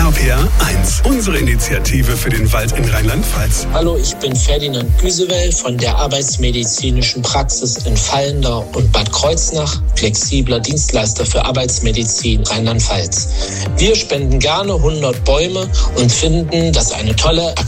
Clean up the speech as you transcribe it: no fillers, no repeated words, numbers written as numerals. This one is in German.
RPR 1, unsere Initiative für den Wald in Rheinland-Pfalz. Hallo, ich bin Ferdinand Güsewell von der Arbeitsmedizinischen Praxis in Vallendar und Bad Kreuznach, flexibler Dienstleister für Arbeitsmedizin Rheinland-Pfalz. Wir spenden gerne 100 Bäume und finden, dass eine tolle